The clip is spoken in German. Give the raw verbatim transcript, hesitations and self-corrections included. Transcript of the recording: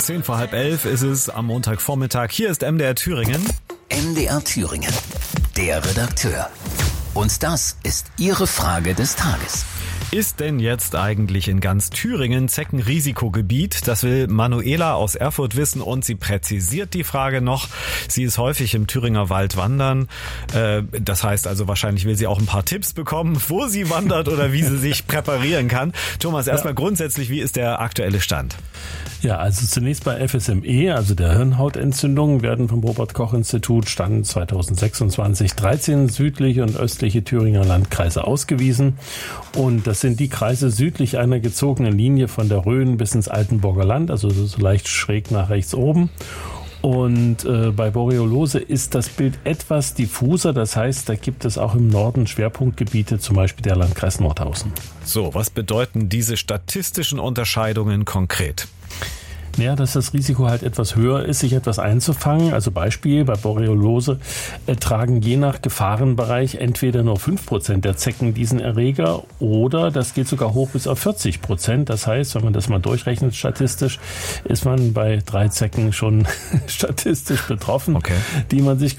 Zehn vor halb elf ist es am Montagvormittag. Hier ist M D R Thüringen. M D R Thüringen, der Redakteur. Und das ist Ihre Frage des Tages. Ist denn jetzt eigentlich in ganz Thüringen Zeckenrisikogebiet? Das will Manuela aus Erfurt wissen und sie präzisiert die Frage noch. Sie ist häufig im Thüringer Wald wandern. Das heißt also, wahrscheinlich will sie auch ein paar Tipps bekommen, wo sie wandert oder wie sie sich präparieren kann. Thomas, erstmal ja. grundsätzlich, wie ist der aktuelle Stand? Ja, also zunächst bei F S M E, also der Hirnhautentzündung, werden vom Robert-Koch-Institut Stand zweitausendsechsundzwanzig dreizehn südliche und östliche Thüringer Landkreise ausgewiesen. Und das sind die Kreise südlich einer gezogenen Linie von der Rhön bis ins Altenburger Land, also so leicht schräg nach rechts oben. Und äh, bei Borreliose ist das Bild etwas diffuser, das heißt, da gibt es auch im Norden Schwerpunktgebiete, zum Beispiel der Landkreis Nordhausen. So, was bedeuten diese statistischen Unterscheidungen konkret? Ja, dass das Risiko halt etwas höher ist, sich etwas einzufangen. Also Beispiel, bei Borreliose äh, tragen je nach Gefahrenbereich entweder nur fünf Prozent der Zecken diesen Erreger oder das geht sogar hoch bis auf vierzig Prozent. Das heißt, wenn man das mal durchrechnet statistisch, ist man bei drei Zecken schon statistisch betroffen, okay. die man sich